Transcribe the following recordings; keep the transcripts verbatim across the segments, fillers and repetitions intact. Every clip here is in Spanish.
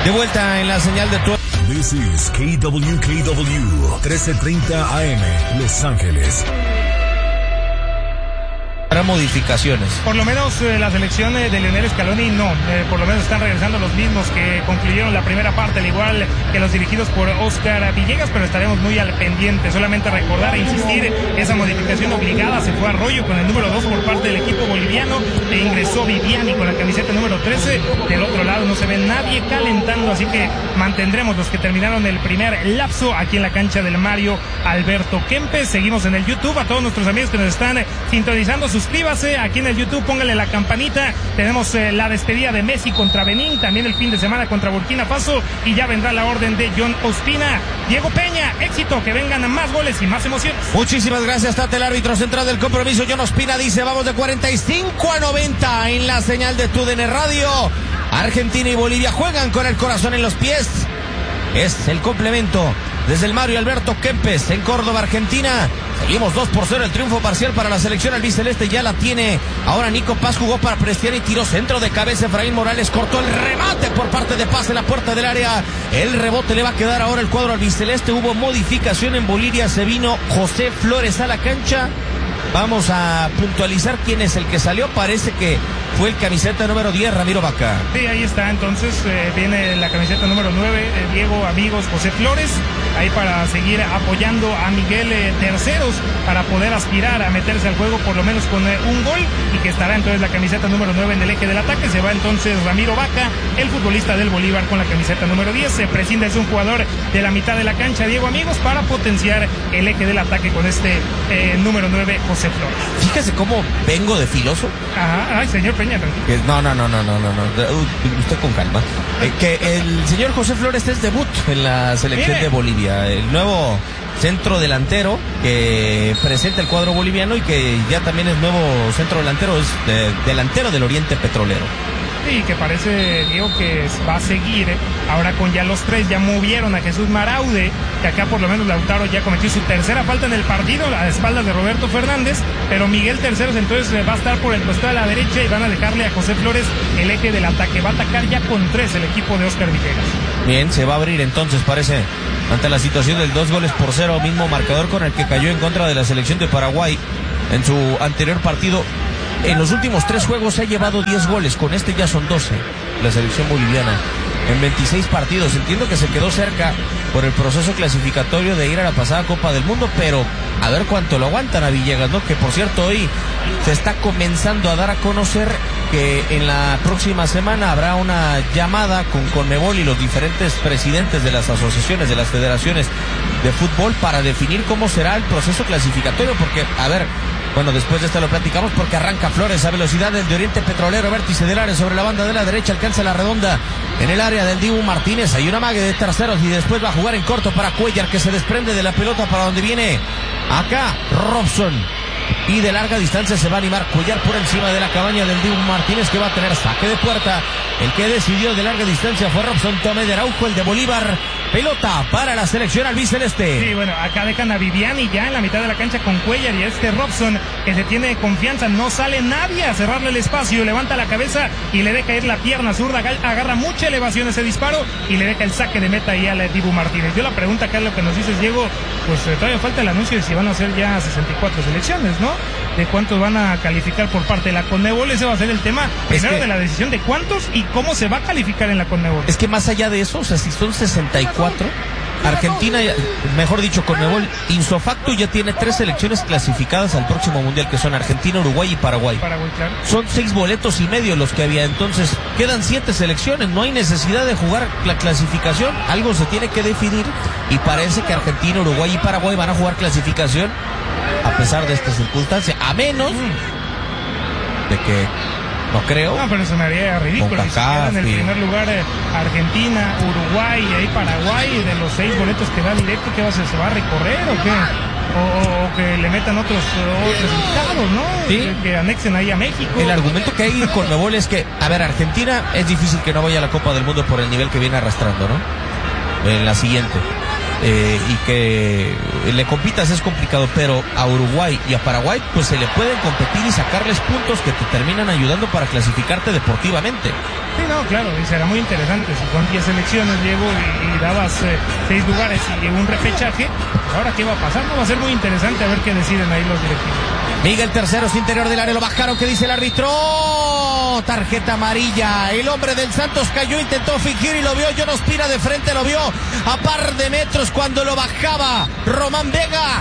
De vuelta en la señal de tu... This is K W K W, trece treinta A M, Los Ángeles. Para modificaciones. Por lo menos eh, la selección eh, de Lionel Scaloni no, eh, por lo menos están regresando los mismos que concluyeron la primera parte, al igual que los dirigidos por Oscar Villegas, pero estaremos muy al pendiente. Solamente recordar e insistir, esa modificación obligada se fue a Arroyo con el número dos por parte del equipo boliviano, e ingresó Viviani con la camiseta número trece. Del otro lado no se ve nadie calentando, así que mantendremos los que terminaron el primer lapso aquí en la cancha del Mario Alberto Kempes. Seguimos en el YouTube. A todos nuestros amigos que nos están eh, sintonizando, suscríbase aquí en el YouTube, póngale la campanita. Tenemos eh, la despedida de Messi contra Benín, también el fin de semana contra Burkina Faso, y ya vendrá la orden de John Ospina. Diego Peña, éxito, que vengan más goles y más emociones. Muchísimas gracias, Tate, el árbitro central del compromiso. John Ospina dice, vamos de cuarenta y cinco a noventa en la señal de T U D N Radio. Argentina y Bolivia juegan con el corazón en los pies. Es el complemento desde el Mario Alberto Kempes en Córdoba, Argentina. Seguimos dos por cero, el triunfo parcial para la selección albiceleste, ya la tiene. Ahora Nico Paz jugó para Prestiani, tiró centro de cabeza, Efraín Morales cortó el remate por parte de Paz en la puerta del área. El rebote le va a quedar ahora el cuadro albiceleste. Hubo modificación en Bolivia, se vino José Flores a la cancha. Vamos a puntualizar quién es el que salió. Parece que fue el camiseta número diez, Ramiro Vaca. Sí, ahí está, entonces eh, viene la camiseta número nueve, eh, Diego, amigos, José Flores, ahí para seguir apoyando a Miguel eh, Terceros, para poder aspirar a meterse al juego por lo menos con eh, un gol, y que estará entonces la camiseta número nueve en el eje del ataque. Se va entonces Ramiro Vaca, el futbolista del Bolívar, con la camiseta número diez. Se prescinde, es un jugador de la mitad de la cancha, Diego, amigos, para potenciar el eje del ataque con este eh, número nueve, José Flores. Fíjese cómo vengo de filoso. Ajá, ay, señor Peña, que, no, no, no, no, no, no, no, usted con calma. Eh, que el señor José Flores es debut en la selección Mire. de Bolivia, el nuevo centro delantero que presenta el cuadro boliviano, y que ya también es nuevo centro delantero, es de, delantero del Oriente Petrolero. Sí, que parece, Diego, que va a seguir ahora con ya los tres. Ya movieron a Jesús Maraude, que acá por lo menos Lautaro ya cometió su tercera falta en el partido a espaldas de Roberto Fernández, pero Miguel Terceros entonces va a estar por el costado de la derecha, y van a dejarle a José Flores el eje del ataque. Va a atacar ya con tres el equipo de Oscar Villegas. Bien, se va a abrir entonces, parece, ante la situación del dos goles por cero, mismo marcador con el que cayó en contra de la selección de Paraguay en su anterior partido. En los últimos tres juegos se ha llevado diez goles, con este ya son doce, la selección boliviana, en veintiséis partidos. Entiendo que se quedó cerca por el proceso clasificatorio de ir a la pasada Copa del Mundo, pero a ver cuánto lo aguantan a Villegas, ¿no? Que por cierto, hoy se está comenzando a dar a conocer que en la próxima semana habrá una llamada con Conmebol y los diferentes presidentes de las asociaciones, de las federaciones de fútbol, para definir cómo será el proceso clasificatorio, porque, a ver, bueno, después de esto lo platicamos, porque arranca Flores a velocidad del de Oriente Petrolero, vértice del área sobre la banda de la derecha, alcanza la redonda en el área del Dibu Martínez. Hay una mague de Terceros, y después va a jugar en corto para Cuellar, que se desprende de la pelota para donde viene acá Robson. Y de larga distancia se va a animar Cuellar por encima de la cabaña del Dibu Martínez, que va a tener saque de puerta. El que decidió de larga distancia fue Robson Tomé de Araujo, el de Bolívar. Pelota para la selección albiceleste. Sí, bueno, acá dejan a Viviani ya en la mitad de la cancha con Cuellar, y este Robson, que se tiene confianza, no sale nadie a cerrarle el espacio, levanta la cabeza y le deja ir la pierna zurda, agarra mucha elevación ese disparo y le deja el saque de meta ahí al Dibu Martínez. Yo la pregunta acá es lo que nos dices, Diego, pues eh, todavía falta el anuncio de si van a ser ya sesenta y cuatro selecciones, ¿no? De cuántos van a calificar por parte de la Conmebol. Ese va a ser el tema primero, que, de la decisión de cuántos y cómo se va a calificar en la Conmebol. Es que más allá de eso, o sea, si son sesenta y cuatro, Argentina, mejor dicho, Conmebol, insofacto, ya tiene tres selecciones clasificadas al próximo Mundial, que son Argentina, Uruguay y Paraguay. Paraguay, claro. Son seis boletos y medio los que había, entonces quedan siete selecciones, no hay necesidad de jugar la clasificación, algo se tiene que definir, y parece que Argentina, Uruguay y Paraguay van a jugar clasificación a pesar de esta circunstancia, a menos mm. de que, no creo. No, pero se me haría ridículo. Si se queda en el primer lugar eh, Argentina, Uruguay y ahí Paraguay, y de los seis boletos que da directo, ¿qué va a hacer? ¿Se va a recorrer o qué? O, o que le metan otros, otros estados, ¿no? ¿Sí? Que, que anexen ahí a México. El argumento que hay con Conmebol es que, a ver, Argentina es difícil que no vaya a la Copa del Mundo por el nivel que viene arrastrando, ¿no? En la siguiente. Eh, y que le compitas es complicado, pero a Uruguay y a Paraguay pues se le pueden competir y sacarles puntos que te terminan ayudando para clasificarte deportivamente. Sí, no, claro, y será muy interesante. Si con diez selecciones, Diego, y, y dabas eh, seis lugares y un repechaje, ahora qué va a pasar, no va a ser muy interesante a ver qué deciden ahí los directivos. Miguel Terceros, interior del área, lo bajaron, ¿qué dice el árbitro? Tarjeta amarilla, el hombre del Santos cayó, intentó fingir y lo vio John Ospina de frente, lo vio a par de metros cuando lo bajaba Román Vega.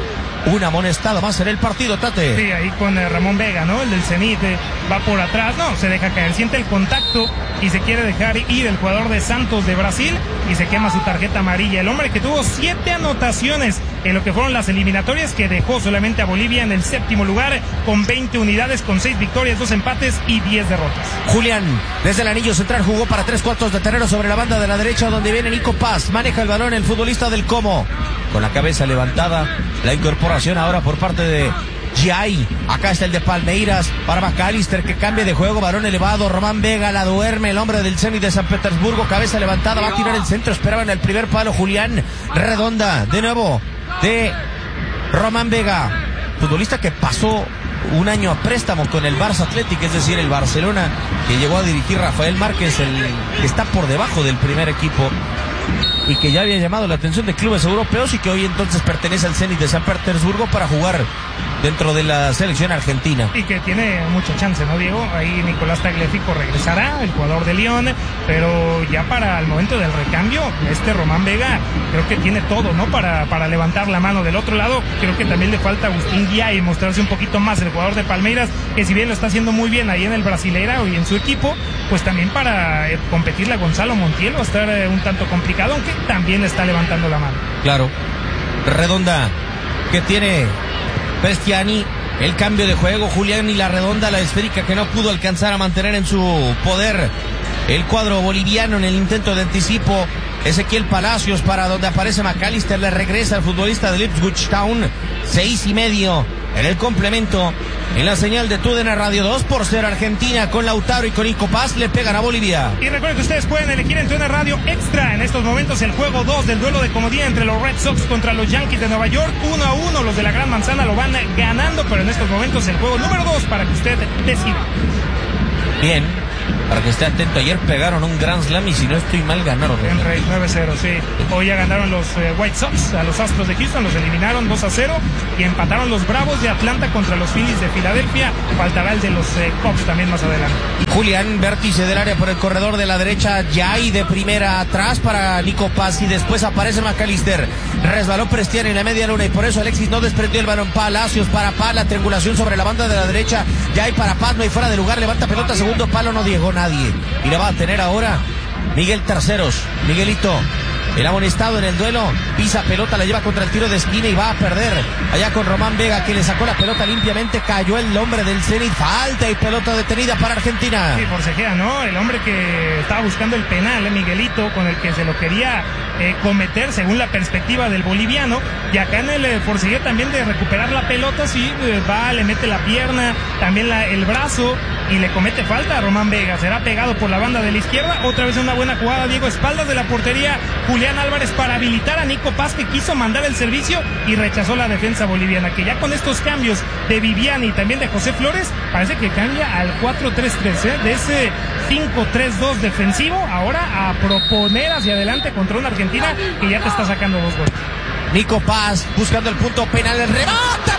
Un amonestado más en el partido, Tate. Sí, ahí con eh, Ramón Vega, ¿no? El del Zenit eh, va por atrás, no, se deja caer, siente el contacto y se quiere dejar ir el jugador de Santos de Brasil y se quema su tarjeta amarilla. El hombre que tuvo siete anotaciones en lo que fueron las eliminatorias, que dejó solamente a Bolivia en el séptimo lugar con veinte unidades, con seis victorias, dos empates y diez derrotas. Julián, desde el anillo central, jugó para tres cuartos de terreno sobre la banda de la derecha, donde viene Nico Paz, maneja el balón el futbolista del Como, con la cabeza levantada, la incorporación ahora por parte de Jai. Acá está el de Palmeiras para McAllister, que cambia de juego, balón elevado, Román Vega la duerme, el hombre del Zenit de San Petersburgo, cabeza levantada, va a tirar el centro, esperaba en el primer palo Julián, redonda, de nuevo, de Román Vega, futbolista que pasó un año a préstamo con el Barça Athletic, es decir, el Barcelona, que llegó a dirigir Rafael Márquez, el que está por debajo del primer equipo y que ya había llamado la atención de clubes europeos y que hoy entonces pertenece al Zenit de San Petersburgo para jugar dentro de la selección argentina. Y que tiene mucha chance, ¿no, Diego? Ahí Nicolás Tagliafico regresará, el jugador de Lyon, pero ya para el momento del recambio, este Román Vega creo que tiene todo, ¿no? Para, para levantar la mano. Del otro lado, creo que también le falta a Agustín Guía y mostrarse un poquito más, el jugador de Palmeiras, que si bien lo está haciendo muy bien ahí en el Brasileirao y en su equipo, pues también para eh, competirle a Gonzalo Montiel va a estar eh, un tanto complicado, aunque también está levantando la mano. Claro. Redonda, que tiene Pestiani, el cambio de juego, Julián y la redonda, la esférica que no pudo alcanzar a mantener en su poder el cuadro boliviano en el intento de anticipo. Ezequiel Palacios para donde aparece McAllister, le regresa al futbolista de Ipswich Town, seis y medio en el complemento, en la señal de TUDN Radio. Dos por cero Argentina, con Lautaro y con Nico Paz le pegan a Bolivia. Y recuerden que ustedes pueden elegir en TUDN Radio Extra en estos momentos el juego dos del duelo de comodía entre los Red Sox contra los Yankees de Nueva York. Uno a uno, los de la Gran Manzana lo van ganando, pero en estos momentos el juego número dos para que usted decida. Bien, para que esté atento, ayer pegaron un Grand Slam y si no estoy mal ganaron. En Rey nueve cero, sí. Hoy ya ganaron los eh, White Sox a los Astros de Houston, los eliminaron dos a cero y empataron los Bravos de Atlanta contra los Phillies de Filadelfia. Faltará el de los eh, Cubs también más adelante. Julián, vértice del área por el corredor de la derecha, ya y de primera atrás para Nico Paz y después aparece McAllister. Resbaló Prestiani en la media luna y por eso Alexis no desprendió el balón. Palacios para Paz, la triangulación sobre la banda de la derecha, ya hay para Paz, no hay fuera de lugar, levanta pelota, segundo palo, no llegó nadie y la va a tener ahora Miguel Terceros. Miguelito, el amonestado en el duelo, pisa pelota, la lleva contra el tiro de esquina y va a perder allá con Román Vega, que le sacó la pelota limpiamente, cayó el hombre del Zenit, falta y pelota detenida para Argentina. Sí, forcejea, ¿no? El hombre que estaba buscando el penal, eh, Miguelito, con el que se lo quería eh, cometer según la perspectiva del boliviano, y acá en el eh, forcejeo también de recuperar la pelota, sí, eh, va, le mete la pierna, también la, el brazo, y le comete falta a Román Vega. Será pegado por la banda de la izquierda, otra vez una buena jugada, Diego, espaldas de la portería, Julián Álvarez para habilitar a Nico Paz, que quiso mandar el servicio y rechazó la defensa boliviana, que ya con estos cambios de Viviani y también de José Flores, parece que cambia al cuatro tres tres, ¿eh? De ese cinco tres dos defensivo, ahora a proponer hacia adelante contra una Argentina que ya te está sacando dos goles. Nico Paz buscando el punto penal, el remate.